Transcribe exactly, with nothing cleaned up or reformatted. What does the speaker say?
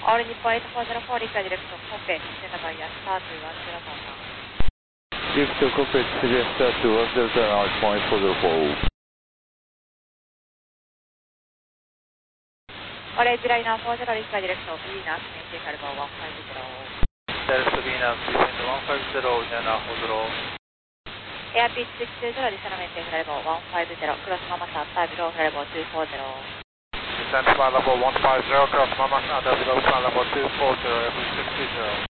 All Nippon eight four zero four, request direction cockpit, stand by at start to one zero one one. Lift to cockpit, suggest start to one zero zero now, Nippon eight four zero four. Orange Liner four zero, request direction Venus, maintain level one five zero. Delta Venus, descend one five zero, Nana four zero. Airbus six two zero, descend maintain level one five zero, cross Mama Santa below level two four zero. Descend to level one five zero, cross Mama Santa below level two four zero, Airbus six two zero.